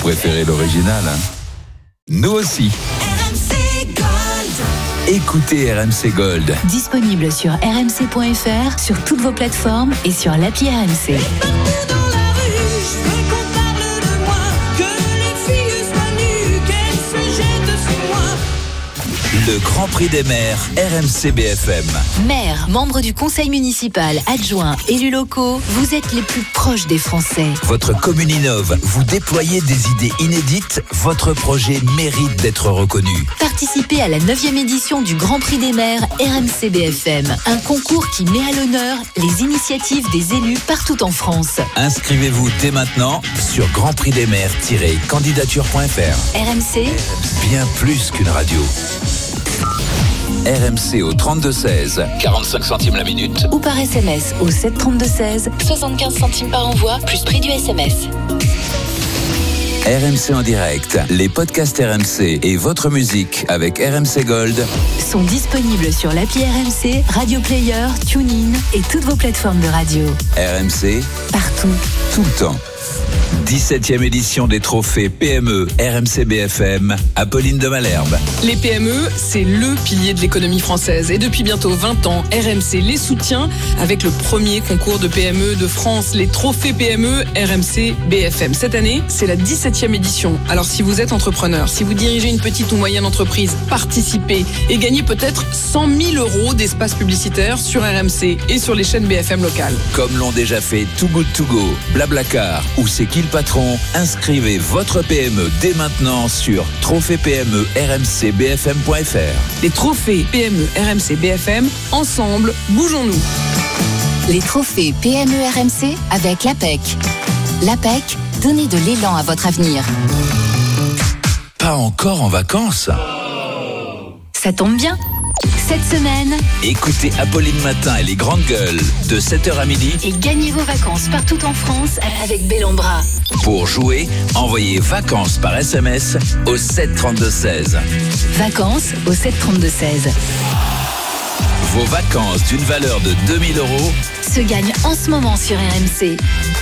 préférez l'original, hein? Nous aussi. RMC Gold. Écoutez RMC Gold. Disponible sur rmc.fr, sur toutes vos plateformes et sur l'appli RMC. Partout dans la rue, je veux qu'on parle de moi, que les filles soient nues, qu'elles se jettent sur moi. Le Grand Prix des maires, RMC BFM. Maire, membre du conseil municipal, adjoint, élus locaux, vous êtes les plus proches des Français. Votre commune innove, vous déployez des idées inédites, votre projet mérite d'être reconnu. Participez à la 9e édition du Grand Prix des maires RMC BFM, un concours qui met à l'honneur les initiatives des élus partout en France. Inscrivez-vous dès maintenant sur grandprixdesmaires-candidature.fr. RMC, Bien plus qu'une radio. RMC au 32-16, 45 centimes la minute. ou par SMS au 732-16, 75 centimes par envoi, plus prix du SMS. RMC en direct, les podcasts RMC et votre musique avec RMC Gold. Sont disponibles sur l'appli RMC, Radio Player, TuneIn et toutes vos plateformes de radio. RMC, Partout. tout le temps. 17e édition des trophées PME RMC BFM, Apolline de Malherbe. Les PME, c'est le pilier de l'économie française. Et depuis bientôt 20 ans, RMC les soutient avec le premier concours de PME de France, les trophées PME RMC BFM. Cette année, c'est la 17e édition. Alors si vous êtes entrepreneur, si vous dirigez une petite ou moyenne entreprise, participez et gagnez peut-être 100 000 € d'espace publicitaire sur RMC et sur les chaînes BFM locales. Comme l'ont déjà fait Too Good To Go, Blablacar ou C'est qui le patron, inscrivez votre PME dès maintenant sur trophées-PME-RMC-BFM.fr. Les trophées PME RMC BFM, ensemble, bougeons-nous. Les trophées PME RMC avec l'APEC. L'APEC, donnez de l'élan à votre avenir. Pas encore en vacances? Ça tombe bien. Cette semaine, Écoutez Apolline Matin et les grandes gueules de 7h à midi. et gagnez vos vacances partout en France avec Bellombra. Pour jouer, envoyez vacances par SMS au 732-16. Vacances au 732-16. Vos vacances d'une valeur de 2000 € Se gagnent en ce moment sur RMC.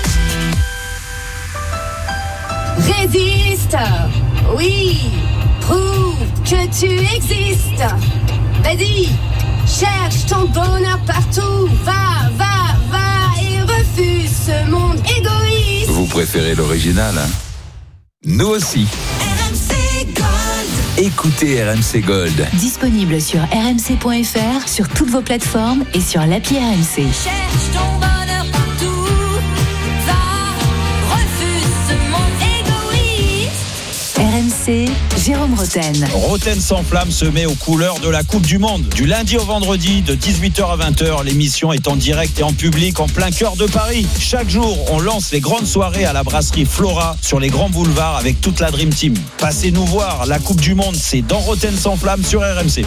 Résiste, oui, prouve que tu existes. Vas-y, cherche ton bonheur partout. Va, va, va et refuse ce monde égoïste. Vous préférez l'original, hein? Nous aussi. RMC Gold. Écoutez RMC Gold. Disponible sur rmc.fr, sur toutes vos plateformes et sur l'appli RMC. Cherche ton bonheur partout. Va, refuse ce monde égoïste. RMC, Jérôme Roten. Roten sans flamme se met aux couleurs de la Coupe du Monde. Du lundi au vendredi, de 18h à 20h, l'émission est en direct et en public en plein cœur de Paris. Chaque jour, on lance les grandes soirées à la brasserie Flora sur les grands boulevards avec toute la Dream Team. Passez nous voir, la Coupe du Monde, c'est dans Roten sans flamme sur RMC.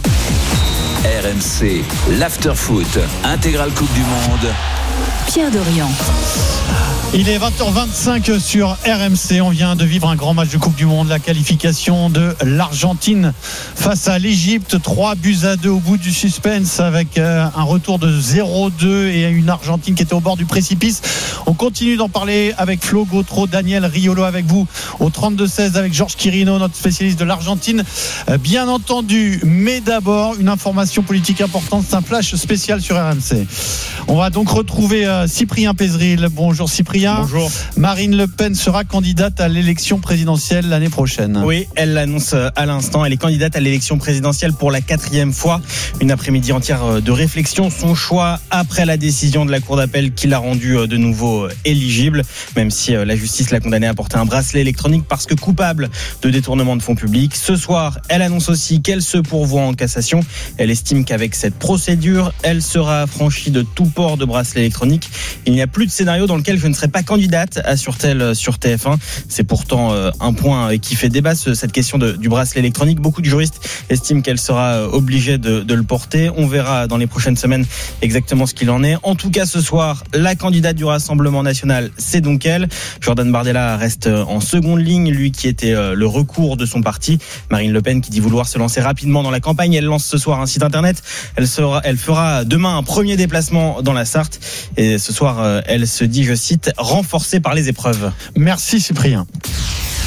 RMC, l'afterfoot, intégrale Coupe du Monde. Pierre Dorian. Il est 20h25 sur RMC. On vient de vivre un grand match de Coupe du Monde. La qualification de l'Argentine face à l'Égypte. 3-2 au bout du suspense avec un retour de 0-2 et une Argentine qui était au bord du précipice. On continue d'en parler avec Flo Gautreau, Daniel Riolo avec vous au 32-16 avec Georges Quirino, notre spécialiste de l'Argentine. Bien entendu, mais d'abord, une information politique importante. C'est un flash spécial sur RMC. On va donc retrouver Cyprien Pézeril. Bonjour Cyprien. Bonjour. Marine Le Pen sera candidate à l'élection présidentielle l'année prochaine. Oui, elle l'annonce à l'instant. Elle est candidate à l'élection présidentielle pour la 4e fois. Une après-midi entière de réflexion. Son choix après la décision de la Cour d'appel qui l'a rendu de nouveau éligible, même si la justice l'a condamné à porter un bracelet électronique parce que coupable de détournement de fonds publics. Ce soir, elle annonce aussi qu'elle se pourvoit en cassation. Elle estime qu'avec cette procédure, elle sera affranchie de tout port de bracelet électronique. Il n'y a plus de scénario dans lequel je ne serai pas candidate, assure-t-elle sur TF1. C'est pourtant un point qui fait débat, cette question du bracelet électronique. Beaucoup de juristes estiment qu'elle sera obligée de le porter. On verra dans les prochaines semaines exactement ce qu'il en est. En tout cas, ce soir, la candidate du Rassemblement national, c'est donc elle. Jordan Bardella reste en seconde ligne, lui qui était le recours de son parti. Marine Le Pen qui dit vouloir se lancer rapidement dans la campagne. Elle lance ce soir un site internet. Elle fera demain un premier déplacement dans la Sarthe. Et ce soir, elle se dit, je cite, renforcée par les épreuves. Merci Cyprien.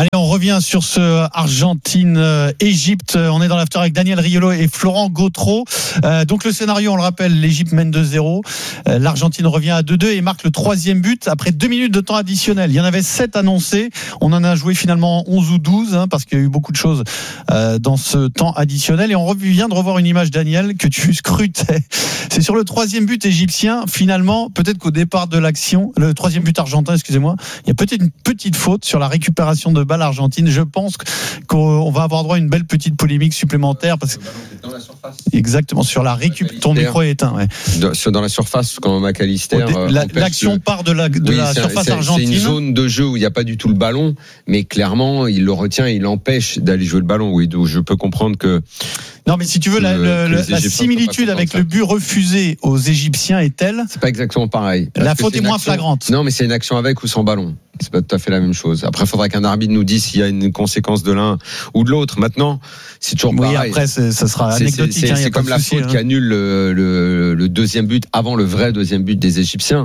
Allez, on revient sur ce Argentine-Égypte. On est dans l'after avec Daniel Riolo et Florent Gautreau. Donc le scénario, on le rappelle, l'Égypte mène 2-0. L'Argentine revient à 2-2 et marque le 3e but après 2 minutes de temps additionnel. Il y en avait 7 annoncés. On en a joué finalement 11 ou 12 parce qu'il y a eu beaucoup de choses dans ce temps additionnel. Et on vient de revoir une image, Daniel, que tu scrutais. C'est sur le 3e but égyptien. Finalement, peut-être qu'au départ de l'action, le 3e but argentin, excusez-moi, il y a peut-être une petite faute sur la récupération de balle argentine. Je pense qu'on va avoir droit à une belle petite polémique supplémentaire parce que dans la surface. Exactement, sur la récup. Ton micro est éteint. Ouais. Dans la surface, quand McAllister. L'action part de la surface argentine. C'est une zone de jeu où il n'y a pas du tout le ballon, mais clairement, il le retient, il l'empêche d'aller jouer le ballon. Oui, donc je peux comprendre que. Non, mais si tu veux, la similitude avec le but refusé aux Égyptiens est telle. C'est pas exactement pareil. La faute est moins flagrante. Non, mais c'est une action avec ou sans ballon. C'est pas tout à fait la même chose. Après, il faudra qu'un arbitre nous dise s'il y a une conséquence de l'un ou de l'autre. Maintenant, c'est toujours pareil. Oui, après, ça sera anecdotique. C'est comme la faute qui annule le 2e but avant le vrai 2e but des Égyptiens.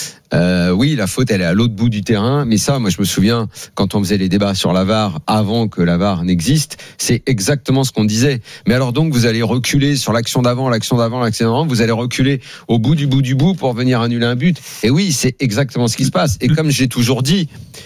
Oui, la faute, elle est à l'autre bout du terrain. Mais ça, moi, je me souviens, quand on faisait les débats sur la VAR, avant que la VAR n'existe, c'est exactement ce qu'on disait. Mais alors donc, vous allez reculer sur l'action d'avant, vous allez reculer au bout du bout pour venir annuler un but. Et oui, c'est exactement ce qui se passe. Et comme j'ai toujours dit,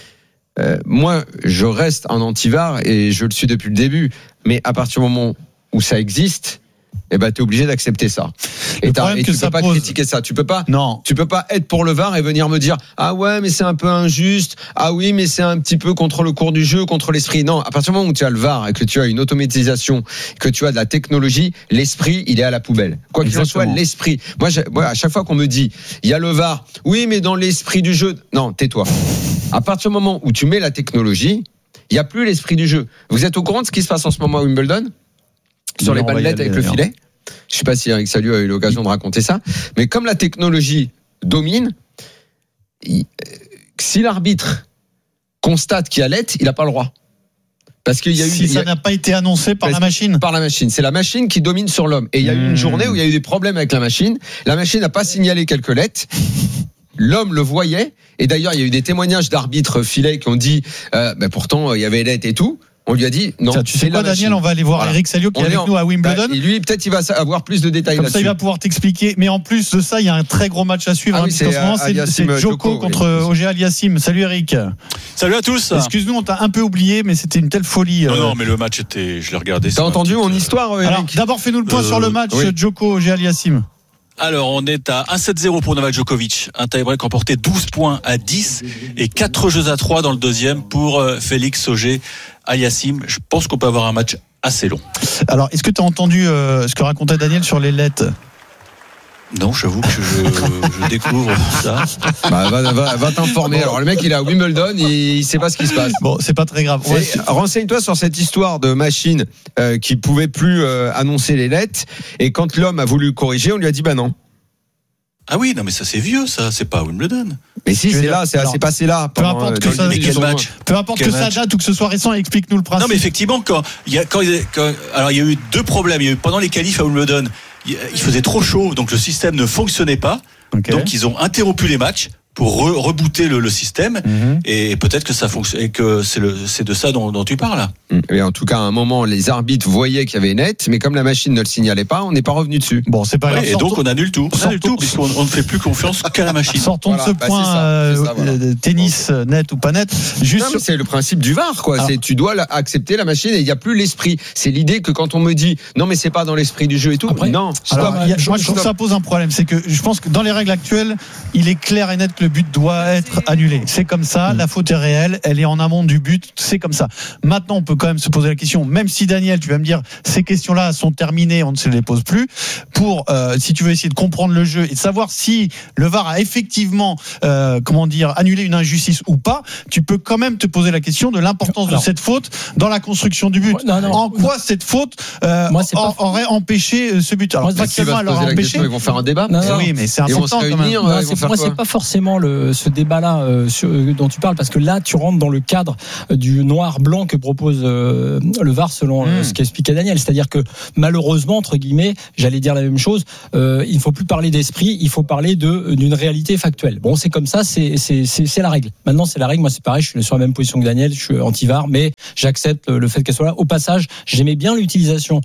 moi, je reste un anti-VAR et je le suis depuis le début. Mais à partir du moment où ça existe, eh ben, t'es obligé d'accepter ça. Et tu peux pas critiquer ça. Tu peux pas être pour le VAR et venir me dire, ah ouais, mais c'est un peu injuste. Ah oui, mais c'est un petit peu contre le cours du jeu, contre l'esprit. Non, à partir du moment où tu as le VAR et que tu as une automatisation, que tu as de la technologie, l'esprit, il est à la poubelle. Quoi qu'il en soit, l'esprit. Moi, à chaque fois qu'on me dit, il y a le VAR. Oui, mais dans l'esprit du jeu. Non, tais-toi. À partir du moment où tu mets la technologie, il n'y a plus l'esprit du jeu. Vous êtes au courant de ce qui se passe en ce moment à Wimbledon? Sur les bandelettes avec le filet. Je ne sais pas si Eric Salio a eu l'occasion de raconter ça, mais comme la technologie domine, si l'arbitre constate qu'il y a lettre, il n'a pas le droit. Parce qu'il y a ça n'a pas été annoncé par la machine. Par la machine, c'est la machine qui domine sur l'homme. Et il y a eu une journée où il y a eu des problèmes avec la machine. La machine n'a pas signalé quelques lettres. L'homme le voyait. Et d'ailleurs, il y a eu des témoignages d'arbitres filets qui ont dit, pourtant il y avait lettres et tout. On lui a dit non. Tiens, tu sais quoi, Daniel, on va aller voir Eric Salio qui est avec nous à Wimbledon. Et lui, peut-être, il va avoir plus de détails comme là-dessus. Ça, il va pouvoir t'expliquer. Mais en plus de ça, il y a un très gros match à suivre. C'est Djoko contre Auger Aliassime. Salut Eric. Salut à tous. Excuse-nous, on t'a un peu oublié, mais c'était une telle folie. Non, mais le match était, je l'ai regardé. T'as entendu mon histoire, Eric? Alors, d'abord, fais-nous le point sur le match Djoko Auger Aliassime. Alors, on est à 1-7-0 pour Novak Djokovic. Un tie-break remporté 12 points à 10 et 4 jeux à 3 dans le deuxième pour Félix Auger Aliassime. Je pense qu'on peut avoir un match assez long. Alors, est-ce que tu as entendu ce que racontait Daniel sur les lettres? Non, j'avoue que je découvre ça. Va t'informer. Alors, le mec, il est à Wimbledon, il sait pas ce qui se passe. Bon, c'est pas très grave. Renseigne-toi sur cette histoire de machine qui pouvait plus annoncer les lettres. Et quand l'homme a voulu corriger, on lui a dit non. Ah oui, non, mais ça c'est vieux, ça, c'est pas Wimbledon. Mais si, c'est là, c'est passé là. Peu importe que ça, peu importe que ça date ou que ce soit récent, explique-nous le principe. Non, mais effectivement, alors il y a eu 2 problèmes. Il y a eu pendant les qualifs à Wimbledon, il faisait trop chaud, donc le système ne fonctionnait pas. Okay. Donc ils ont interrompu les matchs pour rebooter le système, et peut-être que ça fonctionne, et que c'est de ça dont tu parles là. Et en tout cas, à un moment, les arbitres voyaient qu'il y avait net, mais comme la machine ne le signalait pas, on n'est pas revenu dessus. Bon, c'est pas grave. Et donc on annule tout. Puisqu'on ne fait plus confiance qu'à la machine. Sortons de ce point tennis net ou pas net. Non, mais c'est le principe du VAR, quoi. C'est tu dois accepter la machine et il n'y a plus l'esprit. C'est l'idée que quand on me dit non, mais c'est pas dans l'esprit du jeu et tout. Après, non. Moi, je trouve que ça pose un problème. C'est que je pense que dans les règles actuelles, il est clair et net que le but doit être annulé. C'est comme ça, la faute est réelle, elle est en amont du but, c'est comme ça. Maintenant, on peut quand même se poser la question, même si Daniel, tu vas me dire, ces questions-là sont terminées, on ne se les pose plus, pour, si tu veux essayer de comprendre le jeu et de savoir si le VAR a effectivement, annulé une injustice ou pas, tu peux quand même te poser la question de l'importance de cette faute dans la construction du but. En quoi cette faute aurait empêché ce but? Alors, factuellement, elle aurait empêché. Ils vont faire un débat. Oui, mais c'est important quand même. C'est pas forcément intéressant ce débat-là dont tu parles, parce que là, tu rentres dans le cadre du noir-blanc que propose le VAR selon ce qu'expliquait Daniel. C'est-à-dire que malheureusement, entre guillemets, j'allais dire la même chose, il ne faut plus parler d'esprit, il faut parler d'une réalité factuelle. Bon, c'est comme ça, c'est la règle. Maintenant, c'est la règle. Moi, c'est pareil, je suis sur la même position que Daniel, je suis anti-VAR, mais j'accepte le fait qu'elle soit là. Au passage, j'aimais bien l'utilisation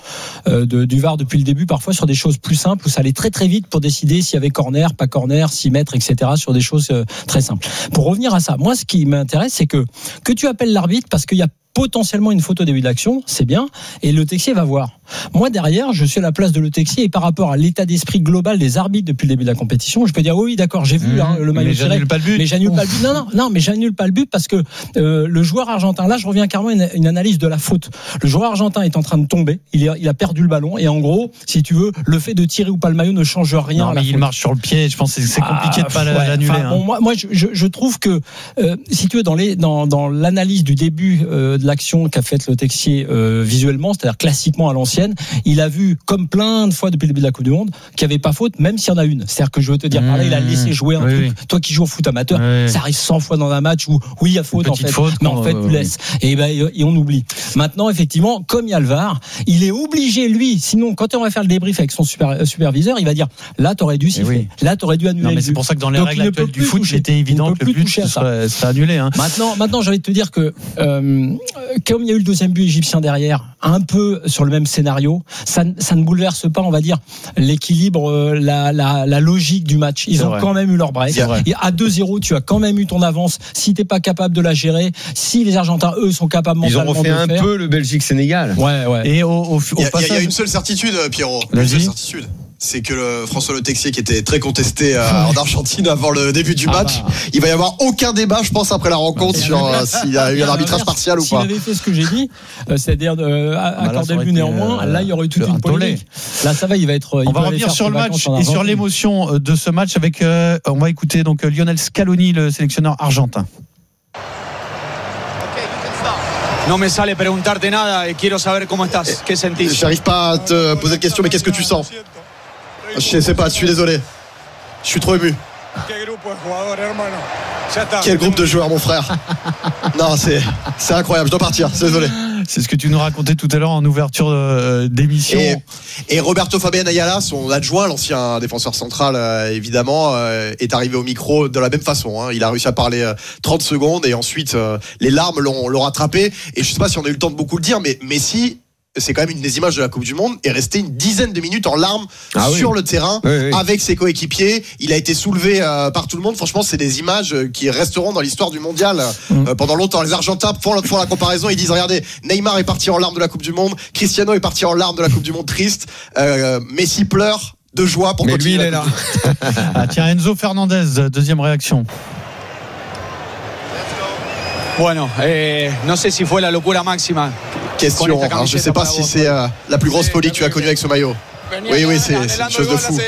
du VAR depuis le début, parfois sur des choses plus simples, où ça allait très très vite pour décider s'il y avait corner, pas corner, 6 mètres, etc., sur des choses très simples. Pour revenir à ça, moi, ce qui m'intéresse, c'est que tu appelles l'arbitre parce qu'il y a potentiellement une faute au début d'action, c'est bien, et Le Texier va voir. Moi, derrière, je suis à la place de Le Texier, et par rapport à l'état d'esprit global des arbitres depuis le début de la compétition, je peux dire oui, d'accord, j'ai vu le maillot tiré, mais j'annule pas le but. Non, mais j'annule pas le but parce que le joueur argentin, là, je reviens carrément à une analyse de la faute. Le joueur argentin est en train de tomber, il a perdu le ballon, et en gros, si tu veux, le fait de tirer ou pas le maillot ne change rien. Non, mais il marche sur le pied, je pense que c'est compliqué de pas l'annuler. Bon, moi, je trouve que si tu veux, dans l'analyse du début de l'action qu'a faite Le Texier visuellement, c'est-à-dire classiquement à l'ancienne, il a vu, comme plein de fois depuis le début de la Coupe du Monde, qu'il n'y avait pas faute, même s'il y en a une. C'est-à-dire que je veux te dire, par là, il a laissé jouer un truc. Toi qui joues au foot amateur, ça arrive 100 fois dans un match où oui, il y a faute, en fait. Mais en fait, tu laisses. Et on oublie. Maintenant, effectivement, comme il y a le VAR, il est obligé, lui, sinon, quand on va faire le débrief avec son superviseur, il va dire, là, t'aurais dû siffler. Là, t'aurais dû annuler. Non, mais c'est pour ça que dans les règles actuelles du foot, c'était évident que le but serait annulé. Maintenant, j'ai envie de te dire que, comme il y a eu le deuxième but égyptien derrière, un peu sur le même scénario, ça ne bouleverse pas, on va dire, l'équilibre, la logique du match. Ils ont quand même eu leur break. Et à 2-0, tu as quand même eu ton avance. Si t'es pas capable de la gérer, si les Argentins, eux, sont capables mentalement de le faire. Ils ont refait un peu le Belgique-Sénégal. Ouais. Et il y a une seule certitude, Pierrot. Une seule certitude. C'est que François Le Texier, qui était très contesté en Argentine avant le début du match, il va y avoir aucun débat, je pense, après la rencontre sur s'il y a eu un arbitrage partial ou pas. S'il avait fait ce que j'ai dit, c'est-à-dire accorder le but néanmoins, là il y aurait eu toute une polémique. Là ça va, il va être. On va revenir sur le match et sur l'émotion de ce match avec. On va écouter donc Lionel Scaloni, le sélectionneur argentin. No me sale preguntarte nada y quiero saber cómo estás. ¿Qué sentís? J'arrive pas à te poser de questions, mais qu'est-ce que tu sens? Je sais pas, je suis désolé. Je suis trop ému. Quel groupe de joueurs, mon frère. Non, c'est incroyable, je dois partir, c'est désolé. C'est ce que tu nous racontais tout à l'heure en ouverture d'émission. Et Roberto Fabián Ayala, son adjoint, l'ancien défenseur central, évidemment, est arrivé au micro de la même façon. Il a réussi à parler 30 secondes et ensuite les larmes l'ont rattrapé. Et je sais pas si on a eu le temps de beaucoup le dire, mais Messi, c'est quand même une des images de la Coupe du Monde, est resté une dizaine de minutes en larmes sur le terrain avec ses coéquipiers. Il a été soulevé par tout le monde. Franchement, c'est des images qui resteront dans l'histoire du mondial pendant longtemps. Les Argentins font la comparaison, ils disent regardez, Neymar est parti en larmes de la Coupe du Monde, Cristiano est parti en larmes de la Coupe du Monde triste, Messi pleure de joie pour continuer. Mais lui, il est là. Tiens, Enzo Fernandez, deuxième réaction. Bueno, no sé si fue la locura máxima. Question. Alors, je ne sais pas si c'est la plus grosse folie que tu as connue avec ce maillot. Oui, c'est une chose de fou.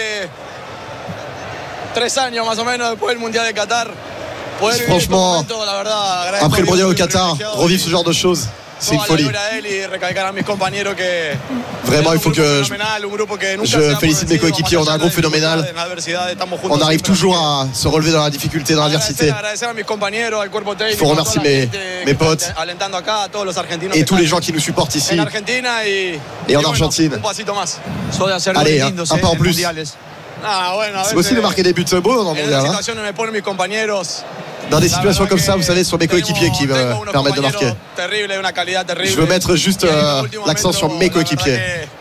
Franchement, après le mondial au Qatar, revivre ce genre de choses, c'est une folie. Vraiment, il faut que je félicite mes coéquipiers. On a un groupe phénoménal. On arrive toujours à se relever dans la difficulté, dans l'adversité. Il faut remercier mes potes et tous les gens qui nous supportent ici et en Argentine. Allez, un pas en plus. C'est possible de marquer des buts beaux dans le mondial. Dans des situations comme ça, vous savez, ce sont mes coéquipiers qui me permettent de marquer. Je veux mettre juste l'accent sur mes coéquipiers.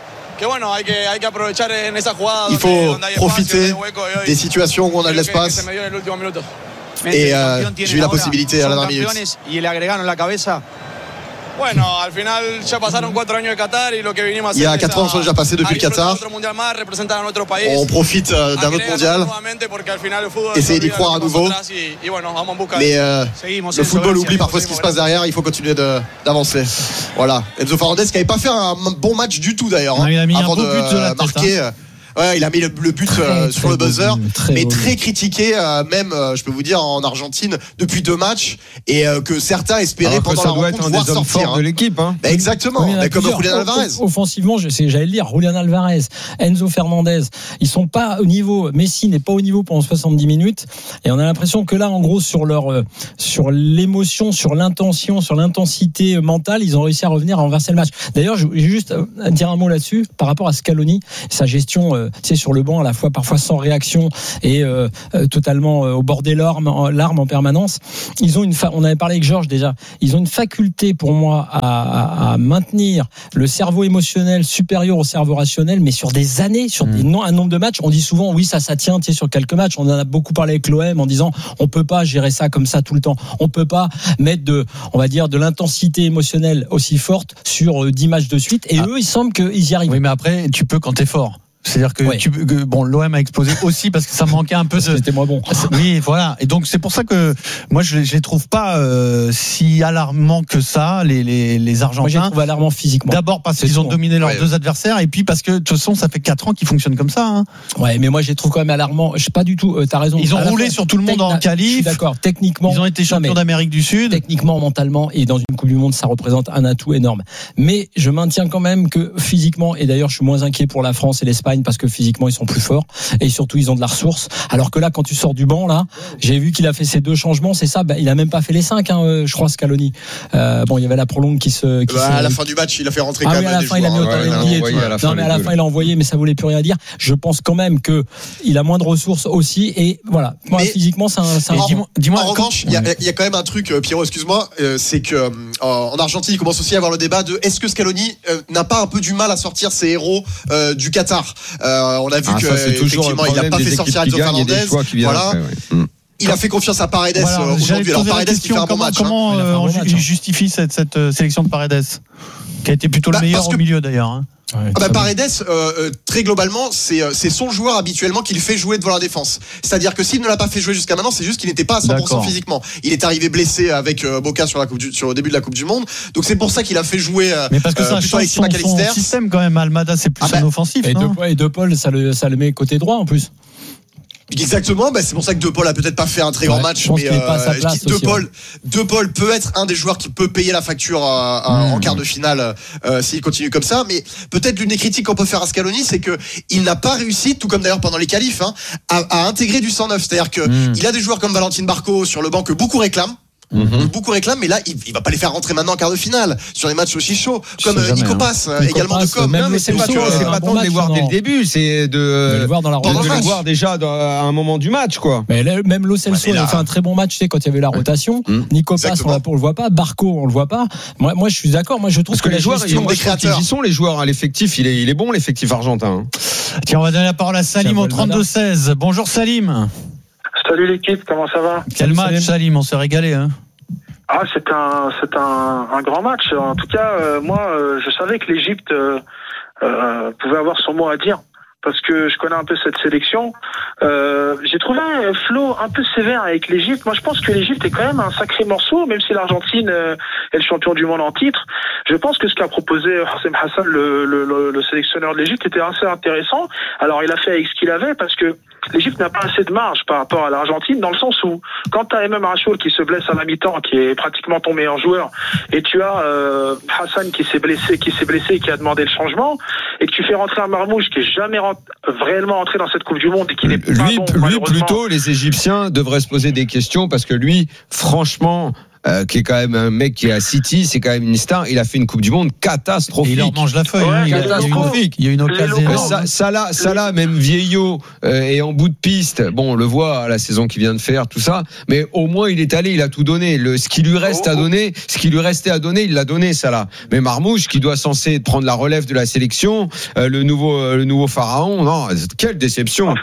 Il faut profiter des situations où on a de l'espace. Et j'ai eu la possibilité à la dernière minute. Il y a 4 ans, sont déjà passés depuis le Qatar. On profite d'un autre mondial. Essayez d'y croire à nouveau. Mais le football oublie parfois ce qui se passe derrière. Il faut continuer d'avancer. Voilà. Enzo Fernandez qui n'avait pas fait un bon match du tout d'ailleurs. Il a mis avant un beau but de la marquer. Ouais, il a mis le but sur le buzzer, mais très critiqué, même, je peux vous dire, en Argentine depuis 2 matchs, et que certains espéraient pendant la rencontre voir sortir. Fort de l'équipe. Hein. Bah, exactement, comme Julian Alvarez. Offensivement, j'allais le dire, Julian Alvarez, Enzo Fernandez, ils sont pas au niveau. Messi n'est pas au niveau pendant 70 minutes, et on a l'impression que là, en gros, sur l'émotion, sur l'intention, sur l'intensité mentale, ils ont réussi à revenir à renverser le match. D'ailleurs, je vais juste dire un mot là-dessus par rapport à Scaloni, sa gestion, sur le banc, à la fois parfois sans réaction et totalement au bord des larmes en permanence. Ils ont on avait parlé avec Georges déjà. Ils ont une faculté pour moi à maintenir le cerveau émotionnel supérieur au cerveau rationnel, mais sur des années, sur un nombre de matchs. On dit souvent oui, ça tient, sur quelques matchs. On en a beaucoup parlé avec l'OM en disant on peut pas gérer ça comme ça tout le temps. On peut pas mettre de l'intensité émotionnelle aussi forte sur 10 matchs de suite. Et eux, il semble qu'ils y arrivent. Oui, mais après, tu peux quand t'es fort. C'est-à-dire que l'OM a explosé aussi parce que ça manquait un peu c'était moins bon. Oui, voilà. Et donc c'est pour ça que moi je les trouve pas si alarmants que ça les Argentins. Moi je les trouve alarmants physiquement. D'abord parce qu'ils ont dominé leurs 2 adversaires et puis parce que de toute façon ça fait 4 ans qu'ils fonctionnent comme ça. Hein. Ouais, mais moi je les trouve quand même alarmants. Je sais pas du tout. T'as raison. Ils ont roulé sur tout le monde en qualif. Je suis d'accord. Techniquement, ils ont été champions d'Amérique du Sud. Techniquement, mentalement et dans une Coupe du Monde, ça représente un atout énorme. Mais je maintiens quand même que physiquement, et d'ailleurs je suis moins inquiet pour la France et l'Espagne parce que physiquement ils sont plus forts et surtout ils ont de la ressource. Alors que là, quand tu sors du banc, là, j'ai vu qu'il a fait ces 2 changements, c'est ça. Il a même pas fait les 5, je crois, Scaloni. Il y avait la prolongue à la fin du match, il a fait rentrer quand même. À la fin, il a mis Otamendi et tout. Non, mais à la fin, il a envoyé, mais ça voulait plus rien dire. Je pense quand même que il a moins de ressources aussi. Et voilà. Moi, physiquement, c'est un. Dis-moi. En revanche, il y a quand même un truc, Pierrot, excuse-moi, c'est que en Argentine, il commence aussi à avoir le débat de est-ce que Scaloni n'a pas un peu du mal à sortir ses héros du Qatar. On a vu qu'effectivement, il n'a pas fait sortir Enzo Fernandez. Voilà. Il a fait confiance à Paredes aujourd'hui. Alors Paredes qui fait un bon match. Comment il justifie cette sélection de Paredes, qui a été plutôt le meilleur au milieu d'ailleurs. Paredes, très globalement, c'est son joueur habituellement qui le fait jouer devant la défense. C'est-à-dire que s'il ne l'a pas fait jouer jusqu'à maintenant, c'est juste qu'il n'était pas à 100% physiquement. Il est arrivé blessé avec Boca sur le début de la Coupe du Monde. Donc c'est pour ça qu'il a fait jouer. Mais parce que ça change son système quand même. Almada, c'est plus un offensif. Et De Paul, ça le met côté droit en plus. Exactement, c'est pour ça que De Paul a peut-être pas fait un très grand match, mais De Paul peut être un des joueurs qui peut payer la facture en quart de finale s'il continue comme ça. Mais peut-être l'une des critiques qu'on peut faire à Scaloni, c'est que il n'a pas réussi, tout comme d'ailleurs pendant les qualifs, à intégrer du 109. C'est-à-dire que il a des joueurs comme Valentin Barco sur le banc que beaucoup réclament. Beaucoup réclament, mais là, il va pas les faire rentrer maintenant en quart de finale sur les matchs aussi chauds, comme Nico Pass, également de Com. Non, mais c'est pas tant de les voir dès le début, c'est de les voir dans la rotation, de les voir déjà à un moment du match, quoi. Mais même Lo Celso, il a fait un très bon match, quand il y avait la rotation. Nico Pass, on le voit pas. Barco, on le voit pas. Moi, je suis d'accord. Moi, je trouve que les joueurs, ils y sont, les joueurs, l'effectif, il est bon, l'effectif argentin. Tiens, on va donner la parole à Salim au 32-16. Bonjour Salim. Salut l'équipe, comment ça va? Quel match, Salim, on s'est régalé, hein. C'est un grand match. En tout cas, moi, je savais que l'Égypte pouvait avoir son mot à dire parce que je connais un peu cette sélection. J'ai trouvé Flo un peu sévère avec l'Égypte. Moi, je pense que l'Égypte est quand même un sacré morceau, même si l'Argentine est le champion du monde en titre. Je pense que ce qu'a proposé Hossein Hassan, le sélectionneur de l'Égypte, était assez intéressant. Alors, il a fait avec ce qu'il avait parce que l'Égypte n'a pas assez de marge par rapport à l'Argentine, dans le sens où quand tu as MM Rachoul qui se blesse à la mi-temps, qui est pratiquement ton meilleur joueur, et tu as Hassan qui s'est blessé et qui a demandé le changement, et que tu fais rentrer un Marmouche qui est jamais réellement entré dans cette Coupe du Monde et qui n'est pas bon, lui plutôt, les Égyptiens devraient se poser des questions parce que lui, franchement, qui est quand même un mec qui est à City, c'est quand même une star. Il a fait une Coupe du Monde catastrophique. Et il leur mange la feuille. Catastrophique. Il y a une occasion. Salah, même vieillot et en bout de piste. Bon, on le voit à la saison qu'il vient de faire, tout ça. Mais au moins, il est allé, il a tout donné. Ce qui lui reste à donner, il l'a donné, Salah. Mais Marmouche, qui doit censé prendre la relève de la sélection, le nouveau pharaon. Non, quelle déception.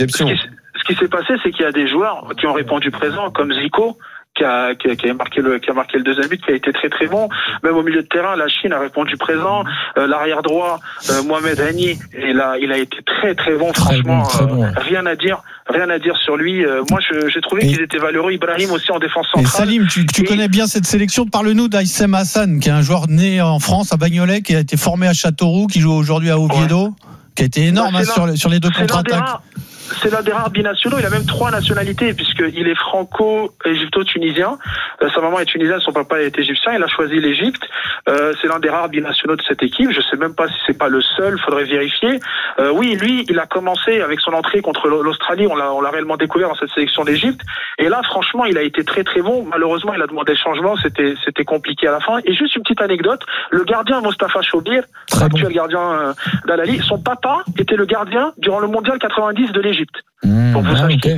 Ce qui s'est passé, c'est qu'il y a des joueurs qui ont répondu présent, comme Zico, qui a marqué le deuxième but, qui a été très très bon. Même au milieu de terrain, la Chine a répondu présent. L'arrière droit, Mohamed Hani, il a été très très bon. Franchement, très bon. Rien à dire sur lui. Moi, j'ai trouvé qu'ils étaient valeureux. Ibrahim aussi en défense centrale. Et Salim, tu connais bien cette sélection. Parle-nous d'Aïssem Hassan, qui est un joueur né en France à Bagnolet, qui a été formé à Châteauroux, qui joue aujourd'hui à Oviedo. Ouais. qui a été énorme sur les deux contre-attaques. C'est l'un des rares binationaux. Il a même 3 nationalités puisqu'il est franco-égypto-tunisien. Sa maman est tunisienne, son papa est égyptien. Il a choisi l'Égypte. C'est l'un des rares binationaux de cette équipe. Je sais même pas si c'est pas le seul. Faudrait vérifier. Oui, lui, il a commencé avec son entrée contre l'Australie. On l'a réellement découvert dans cette sélection d'Égypte. Et là, franchement, il a été très très bon. Malheureusement, il a demandé le changement. C'était compliqué à la fin. Et juste une petite anecdote. Le gardien Mostafa Chobir, actuel gardien d'Al-Ahly, son papa était le gardien durant le mondial 90 de l'Égypte. Okay.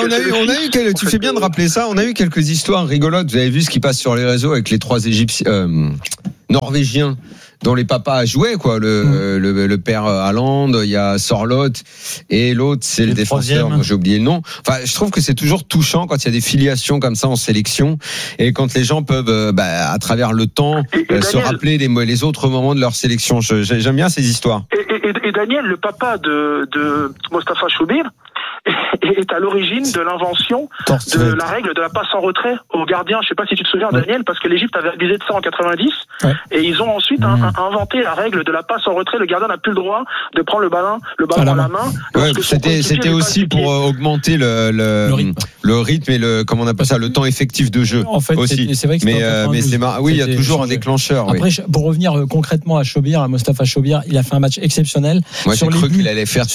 Tu fais bien de rappeler ça. On a eu quelques histoires rigolotes. Vous avez vu ce qui passe sur les réseaux avec les 3 Égyptiens, Norvégiens, dont les papas jouaient, quoi. Le père Haaland, il y a Sorloth, et l'autre, c'est le défenseur. Moi, j'ai oublié le nom. Enfin, je trouve que c'est toujours touchant quand il y a des filiations comme ça en sélection, et quand les gens peuvent, à travers le temps, se rappeler les autres moments de leur sélection. J'aime bien ces histoires. Et Daniel, le papa de Mostafa Chobir, est à l'origine de l'invention de la règle de la passe en retrait au gardien. Je sais pas si tu te souviens, Daniel, parce que l'Égypte avait abusé de ça en 90, et ils ont ensuite inventé la règle de la passe en retrait. Le gardien n'a plus le droit de prendre le ballon dans la main. Ouais, c'était aussi pour augmenter le rythme et le temps effectif de jeu. En fait, aussi. C'est vrai que il y a toujours un déclencheur. Après, pour revenir concrètement à Chobir, à Mostafa Chobir, il a fait un match exceptionnel. Moi, j'ai cru qu'il allait faire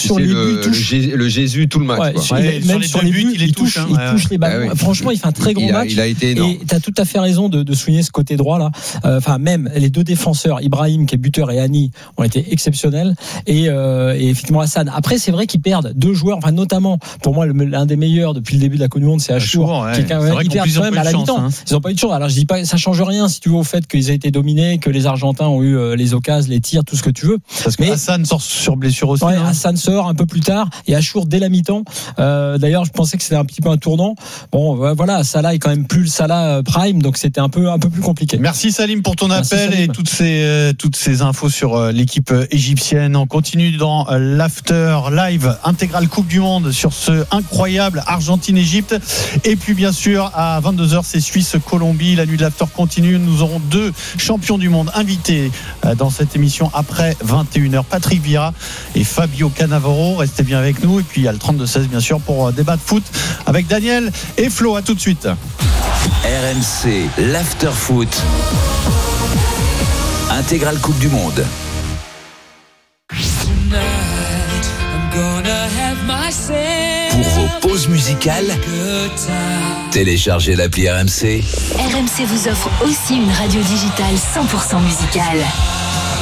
le Jésus tout le match. Même sur les buts, il touche les ballons. Franchement, il fait un très gros match. Il a été énorme. Et tu as tout à fait raison de souligner ce côté droit là. Enfin, même les 2 défenseurs, Ibrahim qui est buteur et Hani, ont été exceptionnels. Et effectivement Hassan. Après, c'est vrai qu'ils perdent 2 joueurs. Enfin, notamment pour moi l'un des meilleurs depuis le début de la Coupe du Monde, c'est Achour. Ils perdent quand même à la mi-temps. Ils n'ont pas eu de chance. Alors je dis pas, ça change rien si tu veux au fait qu'ils aient été dominés, que les Argentins ont eu les occasions, les tirs, tout ce que tu veux. Parce que Hassan sort sur blessure aussi. Hassan sort un peu plus tard et Achour dès la mi-temps. D'ailleurs, je pensais que c'était un petit peu un tournant. Bon, voilà, Salah est quand même plus le Salah prime, donc c'était un peu plus compliqué. Merci Salim pour ton appel et toutes ces infos sur l'équipe égyptienne. On continue dans l'after live intégrale Coupe du Monde sur ce incroyable Argentine-Égypte. Et puis bien sûr à 22h c'est Suisse-Colombie. La nuit de l'after continue. Nous aurons 2 champions du monde invités dans cette émission après 21h. Patrick Vieira et Fabio Cannavaro. Restez bien avec nous. Et puis il y a le 32-16 bien sûr pour débat de foot avec Daniel et Flo. À tout de suite. RMC l'after foot intégrale Coupe du Monde. Pour vos pauses musicales, téléchargez l'appli RMC. RMC vous offre aussi une radio digitale 100% musicale.